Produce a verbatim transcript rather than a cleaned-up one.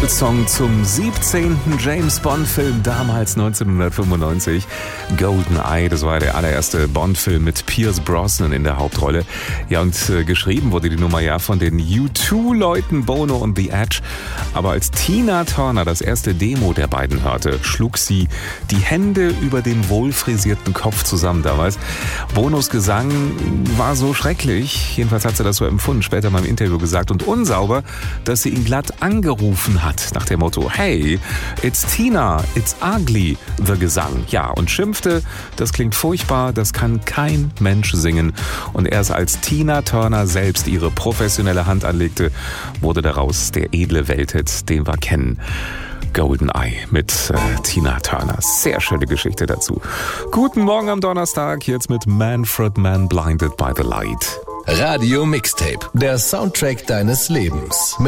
Titelsong zum siebzehnten James Bond-Film, damals neunzehnhundertfünfundneunzig. GoldenEye, das war der allererste Bond-Film mit Pierce Brosnan in der Hauptrolle. Ja, und äh, geschrieben wurde die Nummer ja von den U zwei Leuten Bono und The Edge. Aber als Tina Turner das erste Demo der beiden hörte, schlug sie die Hände über dem wohlfrisierten Kopf zusammen damals. Bonos Gesang war so schrecklich, jedenfalls hat sie das so empfunden, später mal im Interview gesagt, und unsauber, dass sie ihn glatt angerufen hat, nach dem Motto, hey, it's Tina, it's ugly, the Gesang. Ja, und schimpfte, das klingt furchtbar, das kann kein Mensch singen. Und erst als Tina Turner selbst ihre professionelle Hand anlegte, wurde daraus der edle Welthit, den wir kennen. GoldenEye mit äh, Tina Turner. Sehr schöne Geschichte dazu. Guten Morgen am Donnerstag, jetzt mit Manfred Mann, Blinded by the Light. Radio Mixtape, der Soundtrack deines Lebens.